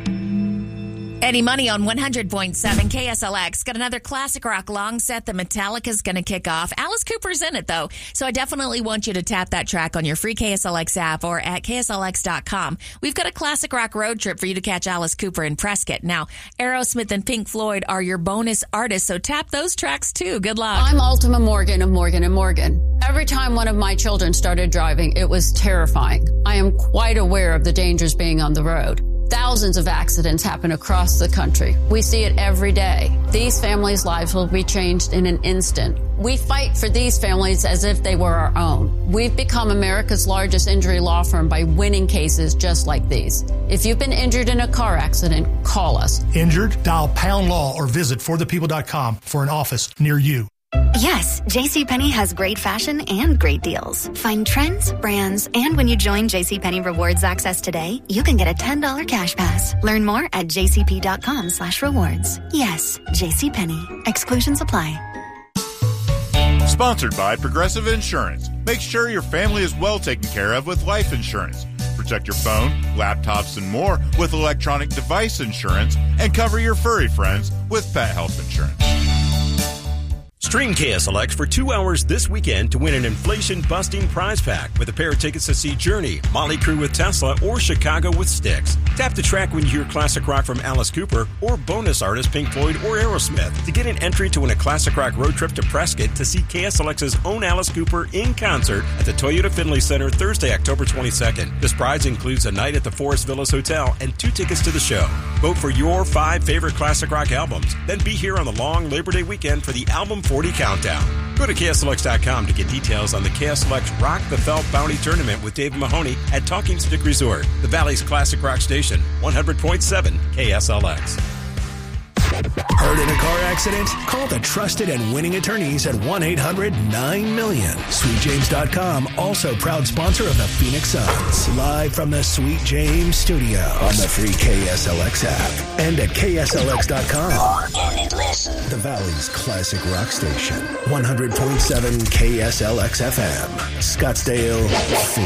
Eddie Money on 100.7 KSLX. Got another classic rock long set that Metallica's going to kick off. Alice Cooper's in it, though. So I definitely want you to tap that track on your free KSLX app or at KSLX.com. We've got a classic rock road trip for you to catch Alice Cooper in Prescott. Now, Aerosmith and Pink Floyd are your bonus artists, so tap those tracks, too. Good luck. I'm Ultima Morgan of Morgan & Morgan. Every time one of my children started driving, it was terrifying. I am quite aware of the dangers being on the road. Thousands of accidents happen across the country. We see it every day. These families' lives will be changed in an instant. We fight for these families as if they were our own. We've become America's largest injury law firm by winning cases just like these. If you've been injured in a car accident, call us. Injured? Dial Pound Law or visit forthepeople.com for an office near you. Yes, JCPenney has great fashion and great deals. Find trends, brands, and when you join JCPenney Rewards Access today, you can get a $10 cash pass. Learn more at jcp.com/rewards. Yes, JCPenney. Exclusions apply. Sponsored by Progressive Insurance. Make sure your family is well taken care of with life insurance. Protect your phone, laptops, and more with electronic device insurance, and cover your furry friends with pet health insurance. Stream KSLX for 2 hours this weekend to win an inflation-busting prize pack with a pair of tickets to see Journey, Motley Crue with Tesla, or Chicago with Styx. Tap the track when you hear classic rock from Alice Cooper or bonus artist Pink Floyd or Aerosmith to get an entry to win a classic rock road trip to Prescott to see KSLX's own Alice Cooper in concert at the Toyota Finley Center Thursday, October 22nd. This prize includes a night at the Forest Villas Hotel and 2 tickets to the show. Vote for your 5 favorite classic rock albums. Then be here on the long Labor Day weekend for the Album 40 Countdown. Go to KSLX.com to get details on the KSLX Rock the Felt Bounty Tournament with Dave Mahoney at Talking Stick Resort, the Valley's classic rock station, 100.7 KSLX. Hurt in a car accident? Call the trusted and winning attorneys at 1-800-9-MILLION. SweetJames.com, also proud sponsor of the Phoenix Suns. Live from the Sweet James studio on the free KSLX app and at KSLX.com. The Valley's classic rock station, 100.7 KSLX FM, Scottsdale, Phoenix.